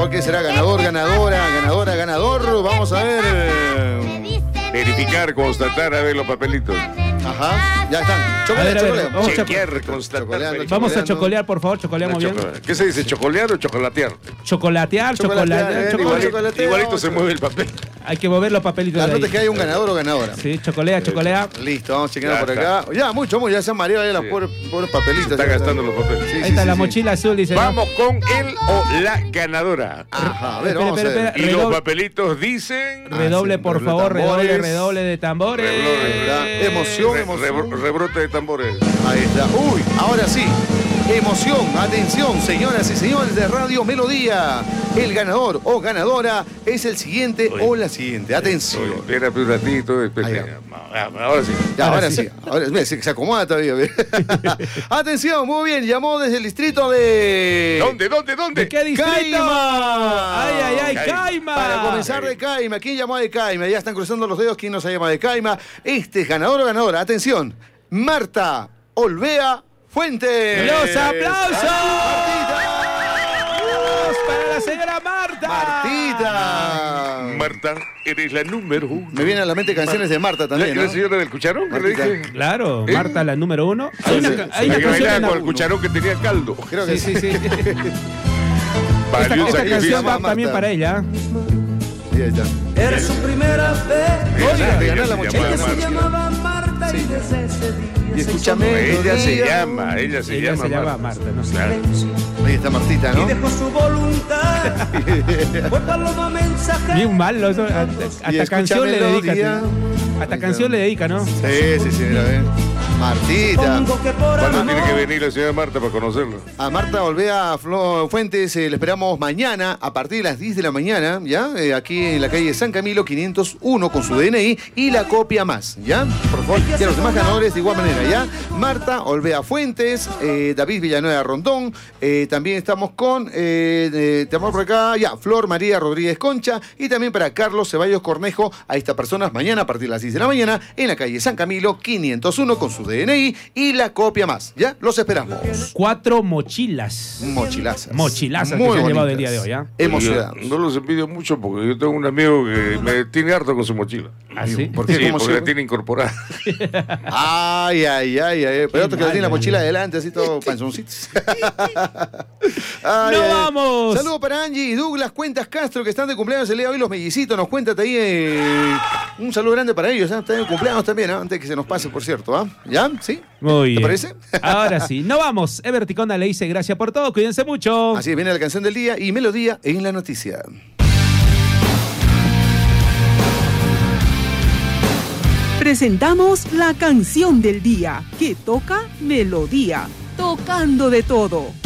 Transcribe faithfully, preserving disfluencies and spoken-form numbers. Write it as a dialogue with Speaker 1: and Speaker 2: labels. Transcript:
Speaker 1: favor, ¿qué será? Ganador, ganadora, ganadora, ganador. Vamos a ver. eh,
Speaker 2: Verificar, constatar, a ver los papelitos.
Speaker 1: Ajá, ya están.
Speaker 3: A ver, a ver,
Speaker 1: Chocolea,
Speaker 3: vamos a
Speaker 2: Chequear, constatar.
Speaker 1: Chocoleando,
Speaker 2: verificar.
Speaker 3: Vamos a
Speaker 1: chocoleando.
Speaker 3: chocolear, por favor, chocoleamos bien.
Speaker 2: Choco- ¿Qué se dice? ¿Chocolear o chocolatear?
Speaker 3: Chocolatear,
Speaker 1: Chocolatear,
Speaker 3: chocolatear,
Speaker 1: eh,
Speaker 3: chocolate.
Speaker 1: igual-
Speaker 2: Igualito,
Speaker 1: chocolateo,
Speaker 2: igualito se
Speaker 1: choco-
Speaker 2: mueve el papel.
Speaker 3: Hay que mover los papelitos
Speaker 1: La
Speaker 3: de
Speaker 1: nota es que
Speaker 3: ahí.
Speaker 1: hay un ganador o ganadora.
Speaker 3: Sí, chocolea, chocolea.
Speaker 1: Listo, vamos a chequear
Speaker 2: Ya
Speaker 1: por
Speaker 2: está.
Speaker 1: acá. Ya, mucho, mucho. Ya se han mareado ahí las
Speaker 2: Sí.
Speaker 1: pobres, pobres papelitos.
Speaker 2: Está
Speaker 1: Ya
Speaker 2: gastando los papeles.
Speaker 1: Sí,
Speaker 3: Ahí
Speaker 1: sí,
Speaker 3: está
Speaker 1: sí,
Speaker 3: la
Speaker 1: sí.
Speaker 3: mochila azul, dice. ¿no?
Speaker 2: Vamos con el o la ganadora.
Speaker 1: Ajá, a ver,
Speaker 3: Espera,
Speaker 1: vamos a
Speaker 3: espera,
Speaker 1: ver.
Speaker 3: espera.
Speaker 2: Y los
Speaker 3: Redoble.
Speaker 2: papelitos dicen...
Speaker 3: Redoble,
Speaker 1: Ah, sí,
Speaker 3: por
Speaker 1: redoble
Speaker 3: favor,
Speaker 1: de
Speaker 3: redoble,
Speaker 1: tambores.
Speaker 3: redoble de tambores.
Speaker 2: Redoble,
Speaker 1: ¿verdad? Emoción,
Speaker 2: Re-
Speaker 1: emoción.
Speaker 2: re- rebrote de tambores.
Speaker 1: Ahí está. Uy, ahora sí. Emoción, atención, señoras y señores de Radio Melodía. El ganador o ganadora es el siguiente
Speaker 2: Oye.
Speaker 1: o la siguiente. Atención.
Speaker 2: Oye, espera un ratito. espera.
Speaker 1: Ahí
Speaker 2: Ahora sí.
Speaker 1: Ya, ahora,
Speaker 3: Ahora
Speaker 1: sí.
Speaker 3: sí.
Speaker 1: Ahora ve, se, se acomoda todavía. ve. Atención, muy bien. Llamó desde el distrito de.
Speaker 2: ¿Dónde, dónde, dónde?
Speaker 3: ¿De qué distrito?
Speaker 1: Caima.
Speaker 3: Ay, ay, ay,
Speaker 2: Caima.
Speaker 3: Caima.
Speaker 1: Para comenzar de Caima. ¿Quién llamó de Caima? Ya están cruzando los dedos. ¿Quién nos ha llamado de Caima? Este es ganador o ganadora. Atención. Marta Olvea Fuentes.
Speaker 3: ¡Los aplausos!
Speaker 1: Martita.
Speaker 3: Para la señora Marta.
Speaker 1: Martita.
Speaker 2: Marta, eres la número uno.
Speaker 1: Me vienen a la mente canciones de Marta
Speaker 2: ¿La,
Speaker 1: también,
Speaker 2: la
Speaker 1: ¿no?
Speaker 2: señora del cucharón? ¿Qué le
Speaker 1: Martita.
Speaker 2: dije?
Speaker 3: Claro,
Speaker 2: ¿Eh?
Speaker 3: Marta, la número uno. Hay
Speaker 1: Sí,
Speaker 3: una,
Speaker 1: sí,
Speaker 3: ca-
Speaker 1: sí.
Speaker 3: hay
Speaker 2: La
Speaker 3: una
Speaker 2: que
Speaker 3: canción
Speaker 2: bailaba
Speaker 3: en la-
Speaker 2: con el cucharón que tenía caldo.
Speaker 1: Creo que
Speaker 3: Sí, sí, sí. Esta,
Speaker 2: Valió un
Speaker 3: esta
Speaker 2: sacrificio.
Speaker 3: canción va
Speaker 1: Marta.
Speaker 3: también para ella.
Speaker 1: Sí, ahí está.
Speaker 4: Era su primera vez.
Speaker 1: Oiga, te
Speaker 2: Ella
Speaker 1: ganó
Speaker 2: se
Speaker 1: la mochila.
Speaker 2: llamaba
Speaker 4: Ella se
Speaker 2: Marta.
Speaker 4: llamaba Marta y desde ese día
Speaker 1: Y
Speaker 4: se
Speaker 1: escúchame.
Speaker 4: hizo
Speaker 2: Ella se
Speaker 1: Melodía.
Speaker 2: llama, ella se
Speaker 3: Ella
Speaker 2: llama
Speaker 3: se llama
Speaker 2: Marta.
Speaker 3: Marta, no sé.
Speaker 2: Claro.
Speaker 1: Ahí está Martita,
Speaker 4: y
Speaker 1: ¿no?
Speaker 4: dejó su voluntad. Fue paloma mensajera.
Speaker 3: Bien mal, ¿no? Hasta, hasta
Speaker 1: Y escucha
Speaker 3: canción le dedica.
Speaker 1: melodía.
Speaker 3: sí. Hasta canción le dedica, ¿no?
Speaker 1: Sí, sí, sí, mira, ve. Martita.
Speaker 4: Pongo que por
Speaker 2: ¿Cuándo
Speaker 4: amor
Speaker 2: tiene que venir la señora Marta para conocerlo?
Speaker 1: A Marta Olvea Flo- Fuentes eh, le esperamos mañana a partir de las diez de la mañana, ¿ya? Eh, aquí en la calle San Camilo quinientos uno con su D N I y la copia más, ¿ya? Por favor, y a los demás ganadores de igual manera, ¿ya? Marta Olvea Fuentes, eh, David Villanueva Rondón, eh, también estamos con, eh, eh, tenemos por acá, ya, Flor María Rodríguez Concha y también para Carlos Ceballos Cornejo, a estas personas mañana a partir de las diez de la mañana en la calle San Camilo quinientos uno con su D N I y la copia más, ¿ya? Los esperamos.
Speaker 3: Cuatro mochilas.
Speaker 1: Mochilazas.
Speaker 3: Mochilazas
Speaker 1: Muy
Speaker 3: que se han llevado
Speaker 1: bonitas.
Speaker 3: el día de hoy, ¿ah?
Speaker 1: Emocionados.
Speaker 2: Yo no los envidio mucho porque yo tengo un amigo que me tiene harto con su mochila.
Speaker 3: ¿Ah, sí?
Speaker 1: ¿Por qué?
Speaker 2: Sí,
Speaker 1: ¿Cómo
Speaker 2: porque
Speaker 1: se-
Speaker 2: la tiene incorporada.
Speaker 1: Ay, ay, ay, ay. Pero otro que
Speaker 3: mal,
Speaker 1: tiene la
Speaker 3: eh.
Speaker 1: mochila adelante, así todo panzoncitos. Ay,
Speaker 3: ¡No
Speaker 1: ay.
Speaker 3: vamos!
Speaker 1: Saludos para Angie y Douglas Cuentas Castro, que están de cumpleaños el día de hoy, los mellicitos. Nos cuentan ahí. eh, un saludo grande para ellos. ¿eh? Están de cumpleaños también, ¿eh? Antes que se nos pase, por cierto. ¿ah? ¿Ya? ¿Sí?
Speaker 3: Muy
Speaker 1: ¿Te
Speaker 3: bien.
Speaker 1: parece?
Speaker 3: Ahora sí, no vamos. Ever Ticonda le dice gracias por todo, cuídense mucho.
Speaker 1: Así es, viene la canción del día y melodía en la noticia.
Speaker 5: Presentamos la canción del día, que toca melodía, tocando de todo.